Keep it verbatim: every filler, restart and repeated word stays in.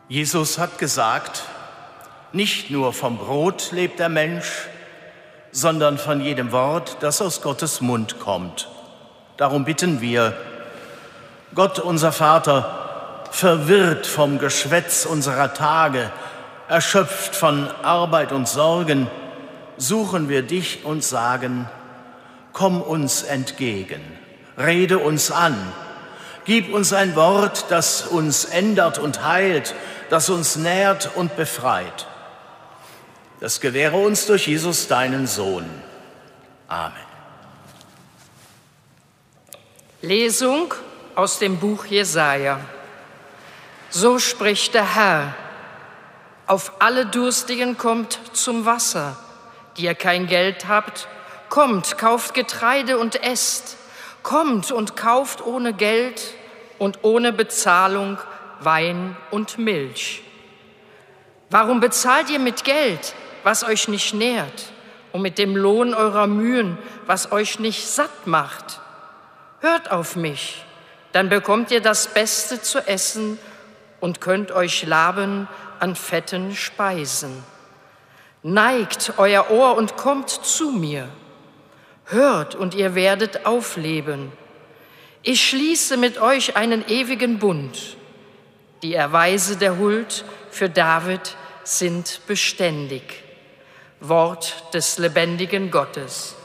Jesus hat gesagt, nicht nur vom Brot lebt der Mensch, sondern von jedem Wort, das aus Gottes Mund kommt. Darum bitten wir, Gott, unser Vater, verwirrt vom Geschwätz unserer Tage, erschöpft von Arbeit und Sorgen, suchen wir dich und sagen, komm uns entgegen, rede uns an, gib uns ein Wort, das uns ändert und heilt, das uns nährt und befreit. Das gewähre uns durch Jesus, deinen Sohn. Amen. Lesung aus dem Buch Jesaja. So spricht der Herr: Auf alle Durstigen kommt zum Wasser, die ihr kein Geld habt. Kommt, kauft Getreide und esst. Kommt und kauft ohne Geld und ohne Bezahlung Wein und Milch. Warum bezahlt ihr mit Geld, was euch nicht nährt, und mit dem Lohn eurer Mühen, was euch nicht satt macht? Hört auf mich, dann bekommt ihr das Beste zu essen und könnt euch laben an fetten Speisen. Neigt euer Ohr und kommt zu mir. Hört und ihr werdet aufleben. Ich schließe mit euch einen ewigen Bund. Die Erweise der Huld für David sind beständig. Wort des lebendigen Gottes.